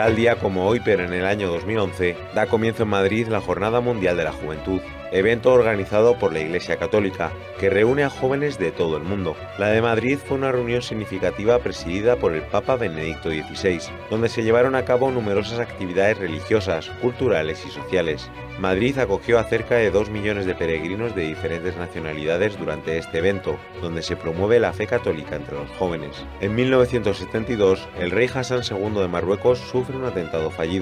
Tal día como hoy, pero en el año 2011, da comienzo en Madrid la Jornada Mundial de la Juventud, evento organizado por la Iglesia Católica, que reúne a jóvenes de todo el mundo. La de Madrid fue una reunión significativa presidida por el Papa Benedicto XVI, donde se llevaron a cabo numerosas actividades religiosas, culturales y sociales. Madrid acogió a cerca de 2 millones de peregrinos de diferentes nacionalidades durante este evento, donde se promueve la fe católica entre los jóvenes. En 1972, el rey Hassan II de Marruecos sufre un atentado fallido.